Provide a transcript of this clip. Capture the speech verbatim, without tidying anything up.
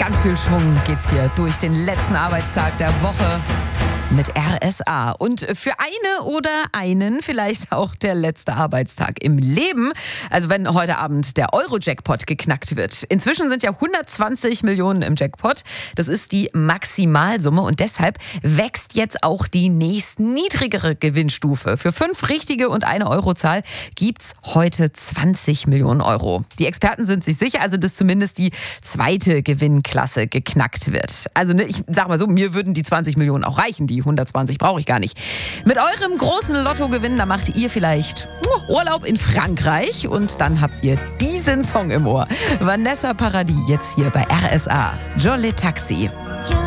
ganz viel Schwung geht's hier durch den letzten Arbeitstag der Woche mit R S A. Und für eine oder einen vielleicht auch der letzte Arbeitstag im Leben. Also wenn heute Abend der Euro-Jackpot geknackt wird. Inzwischen sind ja hundertzwanzig Millionen im Jackpot. Das ist die Maximalsumme und deshalb wächst jetzt auch die nächst niedrigere Gewinnstufe. Für fünf richtige und eine Eurozahl gibt's heute zwanzig Millionen Euro. Die Experten sind sich sicher, also dass zumindest die zweite Gewinnklasse geknackt wird. Also ne, ich sag mal so, mir würden die zwanzig Millionen auch reichen. Die hundertzwanzig brauche ich gar nicht. Mit eurem großen Lottogewinn, da macht ihr vielleicht Urlaub in Frankreich und dann habt ihr diesen Song im Ohr. Vanessa Paradis jetzt hier bei R S A. Jolie Taxi.